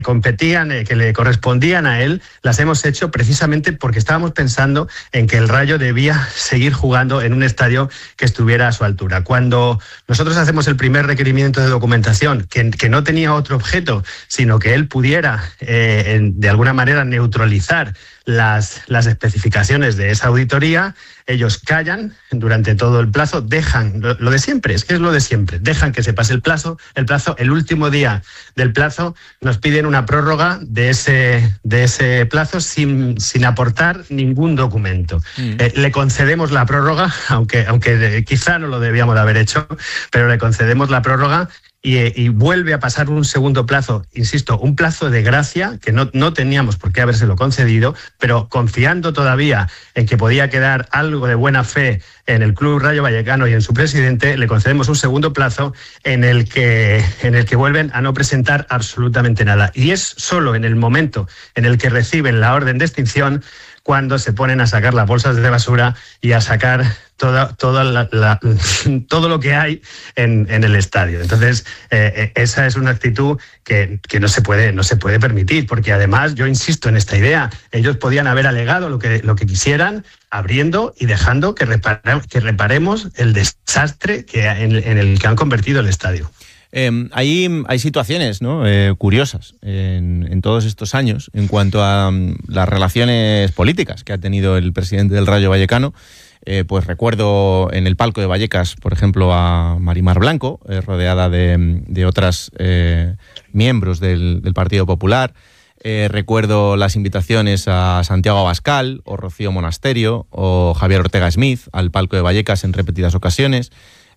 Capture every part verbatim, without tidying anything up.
competían, eh, que le correspondían a él, las hemos hecho precisamente porque estábamos pensando en que el Rayo debía seguir jugando en un estadio que estuviera a su altura. Cuando nosotros hacemos el primer requerimiento de documentación, que, que no tenía otro objeto, sino que él pudiera, eh, en, de alguna manera, neutralizar las, las especificaciones de esa auditoría, ellos callan durante todo el plazo, dejan, lo, lo de siempre, es que es lo de siempre, dejan que se pase el plazo, el plazo, el último día del plazo nos piden una prórroga de ese, de ese plazo sin, sin aportar ningún documento. Mm. Eh, le concedemos la prórroga, aunque, aunque de, quizá no lo debíamos de haber hecho, pero le concedemos la prórroga. Y, y vuelve a pasar un segundo plazo, insisto, un plazo de gracia que no, no teníamos por qué habérselo concedido, pero confiando todavía en que podía quedar algo de buena fe en el Club Rayo Vallecano y en su presidente, le concedemos un segundo plazo en el que, en el que vuelven a no presentar absolutamente nada. Y es solo en el momento en el que reciben la orden de extinción cuando se ponen a sacar las bolsas de basura y a sacar toda, toda la, la, todo lo que hay en, en el estadio. Entonces, eh, esa es una actitud que, que no se puede, no se puede permitir, porque además, yo insisto en esta idea, ellos podían haber alegado lo que, lo que quisieran, abriendo y dejando que, repara, que reparemos el desastre que, en, en el que han convertido el estadio. Eh, hay, hay situaciones, ¿no? eh, curiosas en, en todos estos años en cuanto a um, las relaciones políticas que ha tenido el presidente del Rayo Vallecano. Eh, pues recuerdo en el palco de Vallecas, por ejemplo, a Marimar Blanco, eh, rodeada de, de otras eh, miembros del, del Partido Popular. Eh, recuerdo las invitaciones a Santiago Abascal o Rocío Monasterio o Javier Ortega Smith al palco de Vallecas en repetidas ocasiones.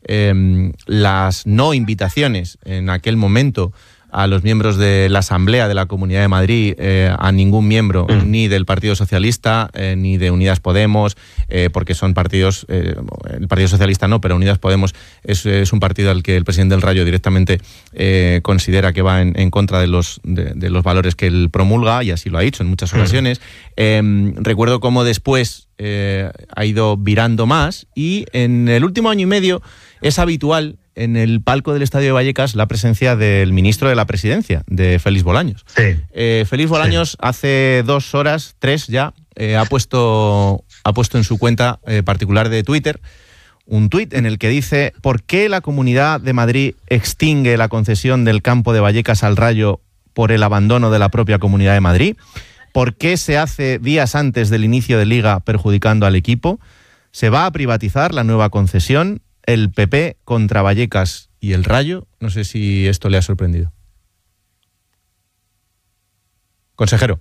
Eh, las no invitaciones en aquel momento a los miembros de la Asamblea de la Comunidad de Madrid, eh, a ningún miembro mm. ni del Partido Socialista, eh, ni de Unidas Podemos, eh, porque son partidos, eh, el Partido Socialista no, pero Unidas Podemos es, es un partido al que el presidente del Rayo directamente eh, considera que va en, en contra de los, de, de los valores que él promulga, y así lo ha dicho en muchas mm. ocasiones. Eh, recuerdo cómo después eh, ha ido virando más, y en el último año y medio es habitual en el palco del Estadio de Vallecas la presencia del ministro de la Presidencia, de Félix Bolaños. Sí. Eh, Félix Bolaños sí. hace dos horas, tres ya, eh, ha puesto ha puesto en su cuenta eh, particular de Twitter un tuit en el que dice: ¿por qué la Comunidad de Madrid extingue la concesión del campo de Vallecas al Rayo por el abandono de la propia Comunidad de Madrid? ¿Por qué se hace días antes del inicio de Liga perjudicando al equipo? ¿Se va a privatizar la nueva concesión? El P P contra Vallecas y el Rayo. No sé si esto le ha sorprendido. Consejero.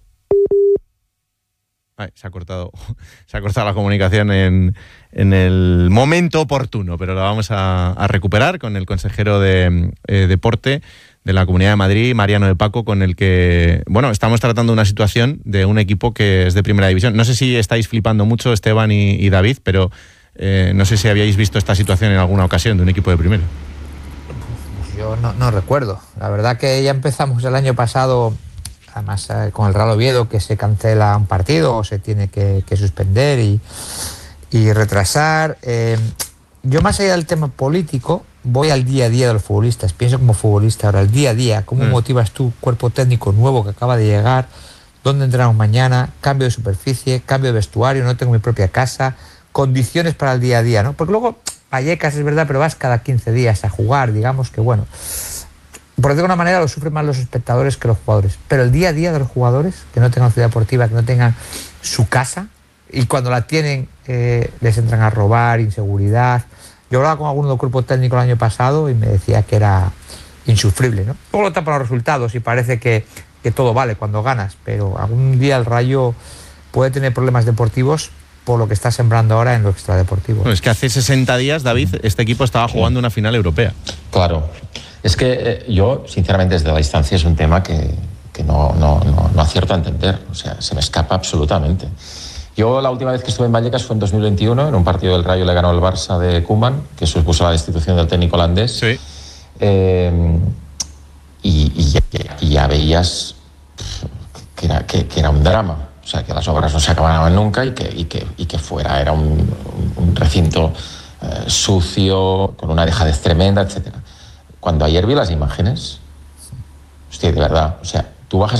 Ay, se ha cortado, se ha cortado la comunicación en, en el momento oportuno, pero la vamos a, a recuperar con el consejero de eh, Deporte de la Comunidad de Madrid, Mariano de Paco, con el que, bueno, estamos tratando una situación de un equipo que es de primera división. No sé si estáis flipando mucho, Esteban y, y David, pero Eh, no sé si habíais visto esta situación en alguna ocasión de un equipo de primera. Yo no, no recuerdo. La verdad que ya empezamos el año pasado, además eh, con el Real Oviedo, que se cancela un partido o se tiene que, que suspender y, y retrasar. Eh, yo, más allá del tema político, voy al día a día de los futbolistas. Pienso como futbolista ahora, el día a día. ¿Cómo mm. motivas tú, cuerpo técnico nuevo que acaba de llegar? ¿Dónde entramos mañana? Cambio de superficie, cambio de vestuario, no tengo mi propia casa. Condiciones para el día a día, ¿no? Porque luego Vallecas es verdad, pero vas cada quince días a jugar, digamos que bueno, por decirlo de alguna manera lo sufren más los espectadores que los jugadores, pero el día a día de los jugadores, que no tengan ciudad deportiva, que no tengan su casa, y cuando la tienen eh, les entran a robar, inseguridad. Yo hablaba con alguno del cuerpo técnico el año pasado y me decía que era insufrible, ¿no? Luego lo tapan los resultados y parece que, que todo vale cuando ganas, pero algún día el Rayo puede tener problemas deportivos por lo que está sembrando ahora en lo extradeportivo. Bueno, es que hace sesenta días, David, este equipo estaba jugando una final europea. Claro. Es que eh, yo, sinceramente, desde la distancia es un tema que, que no, no, no, no acierto a entender. O sea, se me escapa absolutamente. Yo la última vez que estuve en Vallecas fue en dos mil veintiuno, en un partido del Rayo le ganó el Barça de Koeman, que supuso la destitución del técnico holandés. Sí. Eh, y, y, ya, y ya veías que era, que, que era un drama. O sea, que las obras no se acababan nunca y que, y que, y que fuera era un, un recinto eh, sucio, con una dejadez tremenda, etcétera. Cuando ayer vi las imágenes, hostia, de verdad, o sea, tú bajas